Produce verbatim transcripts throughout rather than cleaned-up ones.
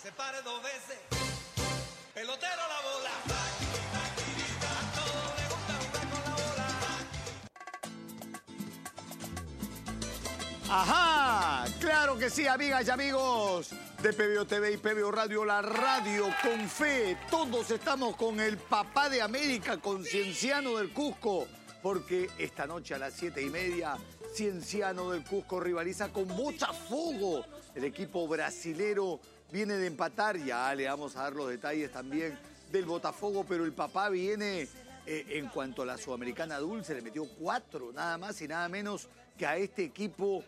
se pare dos veces. Pelotero la bola. A todos les gusta jugar con la bola. Ajá, claro que sí, amigas y amigos de P B O T V y P B O Radio, la radio con fe. Todos estamos con el papá de América, con Cienciano del Cusco, porque esta noche a las siete y media, Cienciano del Cusco rivaliza con Botafogo. El equipo brasilero viene de empatar, ya le vamos a dar los detalles también del Botafogo, pero el papá viene, eh, en cuanto a la Sudamericana Dulce, le metió cuatro, nada más y nada menos que a este equipo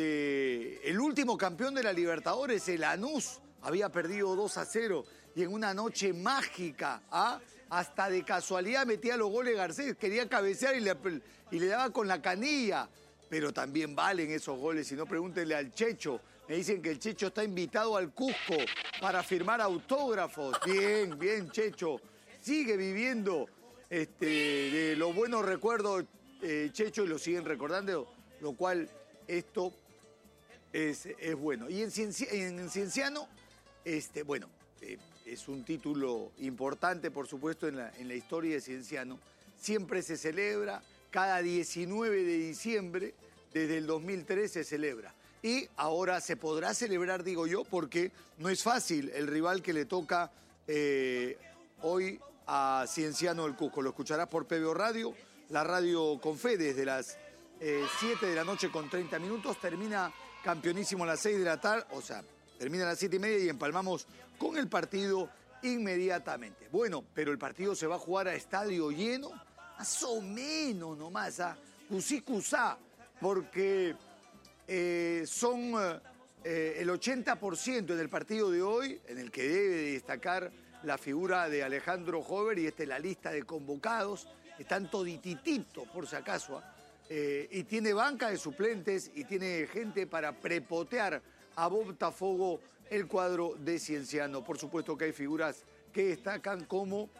de el último campeón de la Libertadores, el Lanús. Había perdido dos a cero y en una noche mágica, ¿ah? Hasta de casualidad metía los goles Garcés, quería cabecear y le, y le daba con la canilla. Pero también valen esos goles, si no pregúntenle al Checho. Me dicen que el Checho está invitado al Cusco para firmar autógrafos. Bien, bien, Checho. Sigue viviendo este, de los buenos recuerdos, eh, Checho, y lo siguen recordando, lo cual esto es, es bueno. Y en, Cienci en Cienciano, este, bueno, eh, es un título importante, por supuesto, en la, en la historia de Cienciano. Siempre se celebra, cada diecinueve de diciembre, desde el dos mil tres se celebra. Y ahora se podrá celebrar, digo yo, porque no es fácil el rival que le toca eh, hoy a Cienciano del Cusco. Lo escucharás por P B O Radio, la radio con fe, desde las eh, siete de la noche con treinta minutos. Termina campeonísimo a las seis de la tarde, o sea, termina a las siete y media y empalmamos con el partido inmediatamente. Bueno, pero el partido se va a jugar a estadio lleno, más o menos nomás, a cusí cusá, porque eh, son eh, el ochenta por ciento en el partido de hoy, en el que debe destacar la figura de Alejandro Hover, y esta es la lista de convocados, están toditititos por si acaso, eh, y tiene banca de suplentes y tiene gente para prepotear a Botafogo el cuadro de Cienciano. Por supuesto que hay figuras que destacan como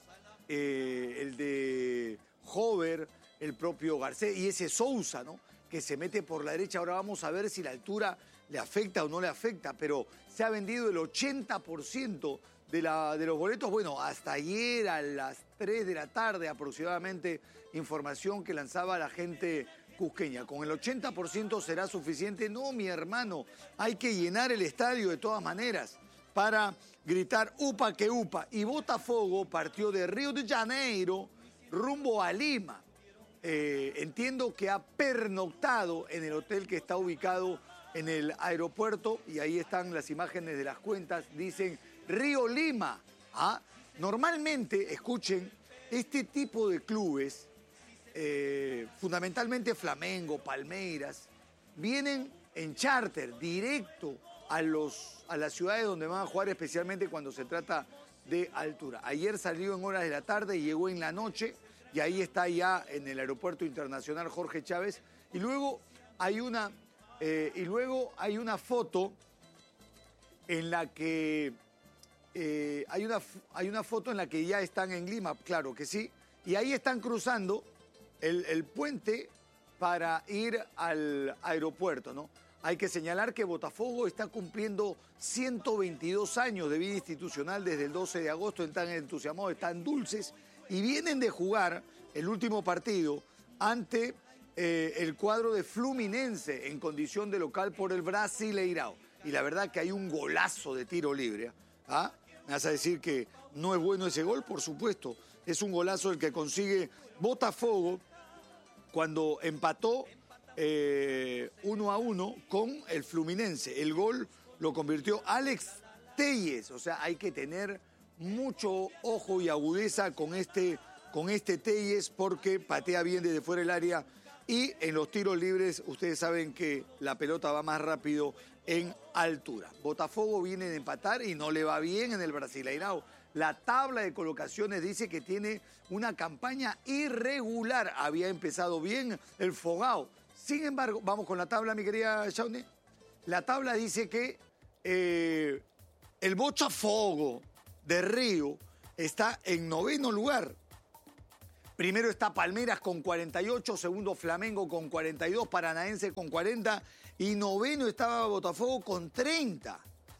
eh, el de Hover, el propio Garcés y ese Sousa, ¿no?, que se mete por la derecha. Ahora vamos a ver si la altura le afecta o no le afecta, pero se ha vendido el ochenta por ciento de, la, de los boletos. Bueno, hasta ayer a las tres de la tarde aproximadamente, información que lanzaba la gente cusqueña. Con el ochenta por ciento será suficiente. No, mi hermano, hay que llenar el estadio de todas maneras para gritar upa que upa. Y Botafogo partió de Río de Janeiro rumbo a Lima. Eh, entiendo que ha pernoctado en el hotel que está ubicado en el aeropuerto, y ahí están las imágenes de las cuentas, dicen Río Lima. ¿Ah? Normalmente, escuchen, este tipo de clubes, eh, fundamentalmente Flamengo, Palmeiras, vienen en charter directo a, los, a las ciudades donde van a jugar, especialmente cuando se trata de altura. Ayer salió en horas de la tarde y llegó en la noche, y ahí está ya en el Aeropuerto Internacional Jorge Chávez. Y luego hay una, eh, y luego hay una foto en la que eh, hay, una, hay una foto en la que ya están en Lima, claro que sí, y ahí están cruzando el, el puente para ir al aeropuerto, ¿no? Hay que señalar que Botafogo está cumpliendo ciento veintidós años de vida institucional desde el doce de agosto, están entusiasmados, están dulces, y vienen de jugar el último partido ante eh, el cuadro de Fluminense en condición de local por el Brasileirao. Y la verdad que hay un golazo de tiro libre. ¿Ah? ¿Me vas a decir que no es bueno ese gol? Por supuesto, es un golazo el que consigue Botafogo cuando empató eh, uno a uno con el Fluminense. El gol lo convirtió Alex Telles, o sea, hay que tener mucho ojo y agudeza con este, con este Telles, porque patea bien desde fuera del área, y en los tiros libres ustedes saben que la pelota va más rápido en altura. Botafogo viene de empatar y no le va bien en el Brasileirao. La tabla de colocaciones dice que tiene una campaña irregular. Había empezado bien el Fogao. Sin embargo, vamos con la tabla, mi querida Shawnee. La tabla dice que eh, el Botafogo de Río está en noveno lugar. Primero está Palmeiras con cuarenta y ocho, segundo Flamengo con cuarenta y dos, Paranaense con cuarenta, y noveno estaba Botafogo con treinta.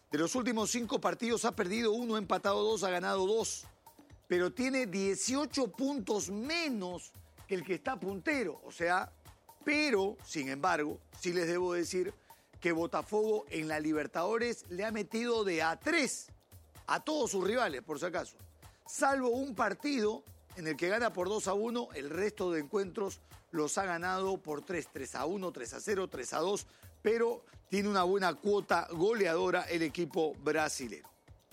De los últimos cinco partidos ha perdido uno, ha empatado dos, ha ganado dos. Pero tiene dieciocho puntos menos que el que está puntero. O sea, pero, sin embargo, sí les debo decir que Botafogo en la Libertadores le ha metido de a tres a todos sus rivales, por si acaso. Salvo un partido en el que gana por dos a uno, el resto de encuentros los ha ganado por tres, tres a uno, tres a cero, tres a dos, pero tiene una buena cuota goleadora el equipo brasilero.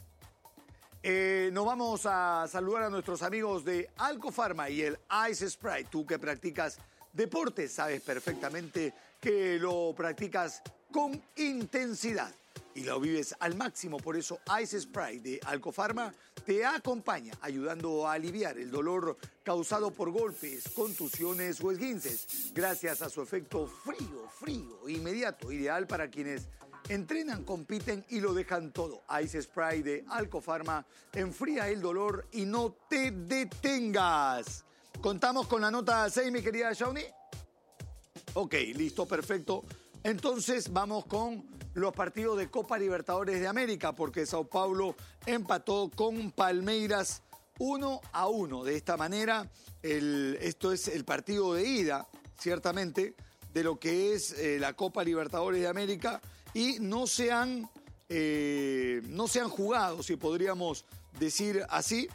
Eh, nos vamos a saludar a nuestros amigos de Alcofarma y el Ice Sprite. Tú que practicas deporte, sabes perfectamente que lo practicas con intensidad y lo vives al máximo. Por eso Ice Sprite de Alcofarma te acompaña ayudando a aliviar el dolor causado por golpes, contusiones o esguinces gracias a su efecto frío, frío, inmediato, ideal para quienes entrenan, compiten y lo dejan todo. Ice Sprite de Alcofarma enfría el dolor y no te detengas. ¿Contamos con la nota seis, mi querida Shawnee? Ok, listo, perfecto. Entonces vamos con los partidos de Copa Libertadores de América, porque Sao Paulo empató con Palmeiras uno a uno. De esta manera, el, esto es el partido de ida, ciertamente, de lo que es eh, la Copa Libertadores de América, y no se han, eh, no se han jugado, si podríamos decir así,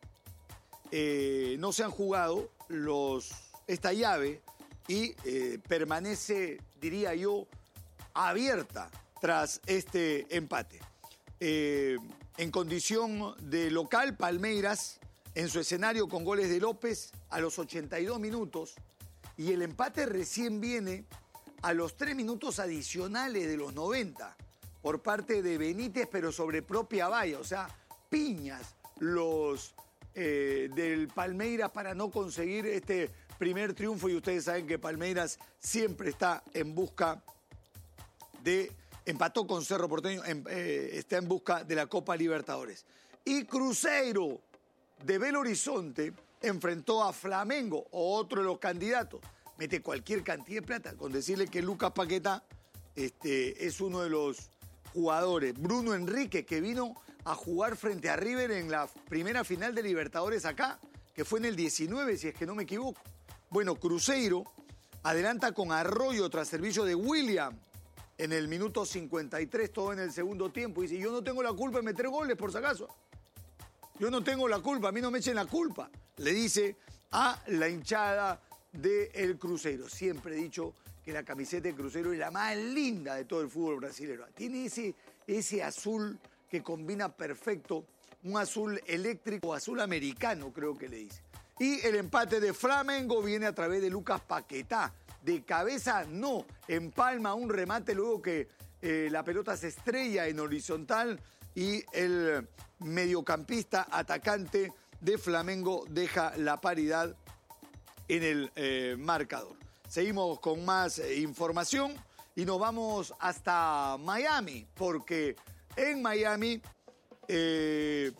eh, no se han jugado los, esta llave y eh, permanece, diría yo, abierta tras este empate. Eh, en condición de local, Palmeiras, en su escenario con goles de López a los ochenta y dos minutos, y el empate recién viene a los tres minutos adicionales de los noventa por parte de Benítez, pero sobre propia valla, o sea, piñas los eh, del Palmeiras para no conseguir este primer triunfo, y ustedes saben que Palmeiras siempre está en busca de, empató con Cerro Porteño, en, eh, está en busca de la Copa Libertadores. Y Cruzeiro de Belo Horizonte enfrentó a Flamengo, otro de los candidatos. Mete cualquier cantidad de plata con decirle que Lucas Paquetá este, es uno de los jugadores. Bruno Enrique, que vino a jugar frente a River en la primera final de Libertadores acá, que fue en el diecinueve, si es que no me equivoco. Bueno, Cruzeiro adelanta con Arroyo tras servicio de William en el minuto cincuenta y tres, todo en el segundo tiempo. Y dice, yo no tengo la culpa de meter goles, por si acaso. Yo no tengo la culpa, a mí no me echen la culpa. Le dice a la hinchada del Cruzeiro. Siempre he dicho que la camiseta de Cruzeiro es la más linda de todo el fútbol brasileño. Tiene ese, ese azul que combina perfecto, un azul eléctrico, azul americano creo que le dice. Y el empate de Flamengo viene a través de Lucas Paquetá. De cabeza no, empalma un remate luego que eh, la pelota se estrella en horizontal y el mediocampista atacante de Flamengo deja la paridad en el eh, marcador. Seguimos con más eh, información y nos vamos hasta Miami, porque en Miami eh,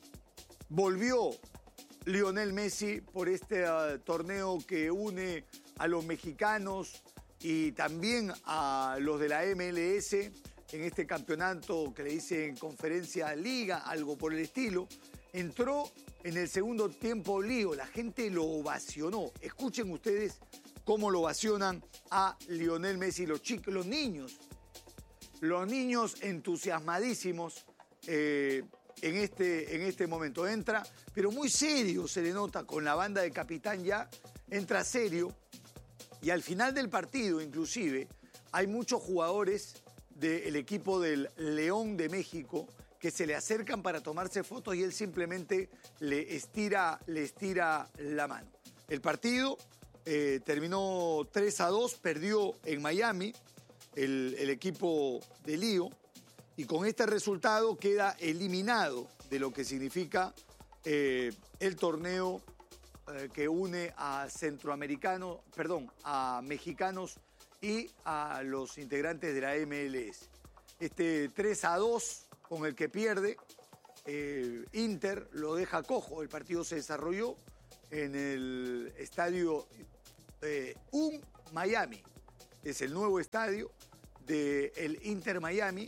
volvió Lionel Messi por este uh, torneo que une a los mexicanos y también a los de la M L S en este campeonato que le dicen Conferencia Liga, algo por el estilo. Entró en el segundo tiempo lío, la gente lo ovacionó. Escuchen ustedes cómo lo ovacionan a Lionel Messi, los chicos, los niños. Los niños entusiasmadísimos eh, en, este, en este momento. Entra, pero muy serio se le nota con la banda de capitán ya, entra serio. Y al final del partido, inclusive, hay muchos jugadores del equipo del León de México que se le acercan para tomarse fotos y él simplemente le estira, le estira la mano. El partido eh, terminó tres a dos, perdió en Miami el, el equipo de Lío, y con este resultado queda eliminado de lo que significa eh, el torneo eh, que une a centroamericanos, perdón, a mexicanos y a los integrantes de la M L S. Este tres a dos con el que pierde, eh, Inter lo deja cojo. El partido se desarrolló en el estadio eh, Un Miami. Es el nuevo estadio del Inter Miami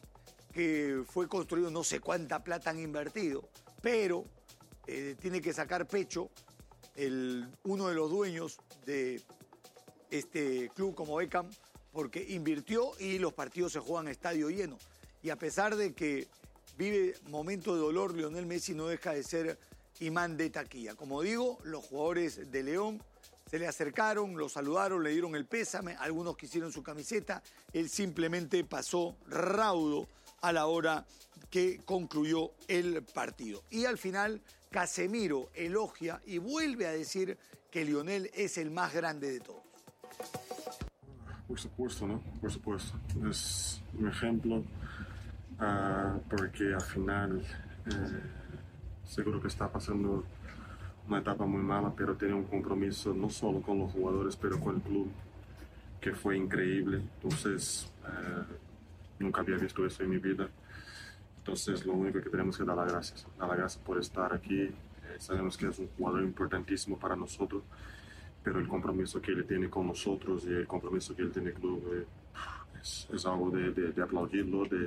que fue construido, no sé cuánta plata han invertido, pero eh, tiene que sacar pecho el, uno de los dueños de este club como Beckham, porque invirtió y los partidos se juegan a estadio lleno. Y a pesar de que vive momentos de dolor, Lionel Messi no deja de ser imán de taquilla. Como digo, los jugadores de León se le acercaron, lo saludaron, le dieron el pésame, algunos quisieron su camiseta, él simplemente pasó raudo a la hora que concluyó el partido. Y al final, Casemiro elogia y vuelve a decir que Lionel es el más grande de todos. Por supuesto, ¿no? Por supuesto. Es un ejemplo uh, porque al final eh, seguro que está pasando una etapa muy mala, pero tiene un compromiso no solo con los jugadores, pero con el club, que fue increíble. Entonces, eh, nunca había visto eso en mi vida. Entonces, lo único que tenemos que dar las gracias. Dar las gracias por estar aquí. Eh, sabemos que es un jugador importantísimo para nosotros, pero el compromiso que él tiene con nosotros y el compromiso que él tiene con el club eh, es, es algo de, de, de aplaudirlo, de,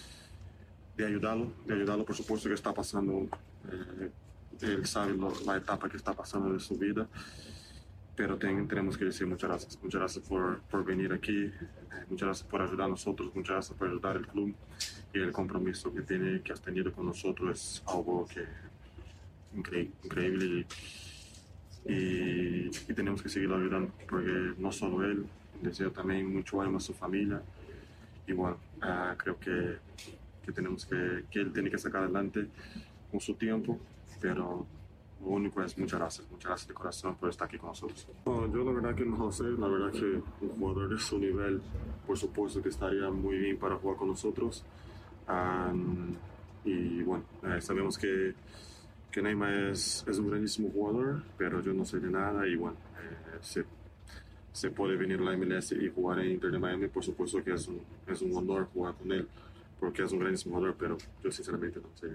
de ayudarlo, de ayudarlo. Por supuesto que está pasando, eh, él sabe lo, la etapa que está pasando de su vida, pero ten, tenemos que decir muchas gracias. Muchas gracias por, por venir aquí, eh, muchas gracias por ayudar a nosotros, muchas gracias por ayudar al club, y el compromiso que, tiene, que has tenido con nosotros es algo que increíble, increíble y, y, y tenemos que seguir ayudando, porque no solo él, deseo también mucho ánimo a su familia, y bueno, uh, creo que, que tenemos que, que él tiene que sacar adelante con su tiempo, pero lo único es muchas gracias, muchas gracias de corazón por estar aquí con nosotros. No, yo la verdad que no sé, la verdad que un jugador de su nivel, por supuesto que estaría muy bien para jugar con nosotros. Um, y bueno, eh, sabemos que, que Neymar es, es un grandísimo jugador, pero yo no sé de nada y bueno, eh, se, se puede venir a la M L S y jugar en Inter de Miami, por supuesto que es un, es un honor jugar con él, porque es un grandísimo jugador, pero yo sinceramente no sé.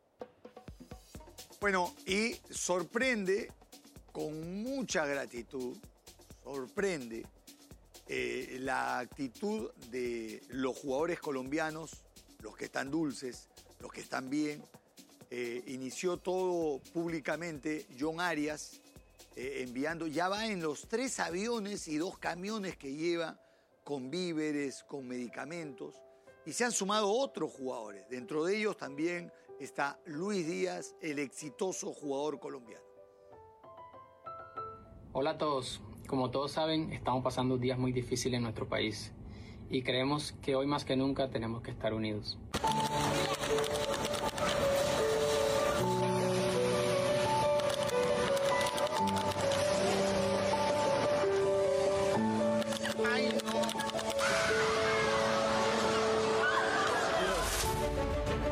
Bueno, y sorprende, con mucha gratitud, sorprende eh, la actitud de los jugadores colombianos, los que están dulces, los que están bien. Eh, inició todo públicamente John Arias, eh, enviando, ya va en los tres aviones y dos camiones que lleva con víveres, con medicamentos, y se han sumado otros jugadores, dentro de ellos también está Luis Díaz, el exitoso jugador colombiano. Hola a todos. Como todos saben, estamos pasando días muy difíciles en nuestro país y creemos que hoy más que nunca tenemos que estar unidos.